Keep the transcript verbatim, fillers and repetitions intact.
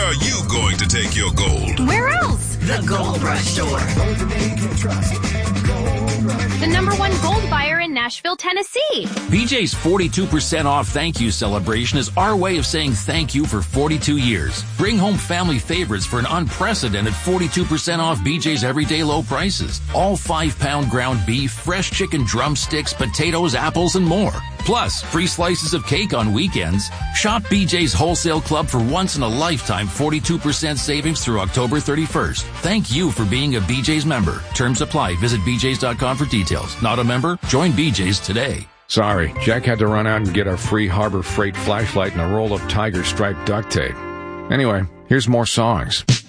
are you going to take your gold? Where else? The Gold Rush Store. The number one gold buyer in Nashville, Tennessee. B J's forty-two percent off thank you celebration is our way of saying thank you for forty-two years. Bring home family favorites for an unprecedented forty-two percent off B J's everyday low prices. All five pound ground beef, fresh chicken drumsticks, potatoes, apples, and more. Plus, free slices of cake on weekends. Shop B J's Wholesale Club for once-in-a-lifetime forty-two percent savings through October thirty-first. Thank you for being a B J's member. Terms apply. Visit B J's dot com for details. Not a member? Join B J's today. Sorry, Jack had to run out and get our free Harbor Freight flashlight and a roll of Tiger Stripe duct tape. Anyway, here's more songs.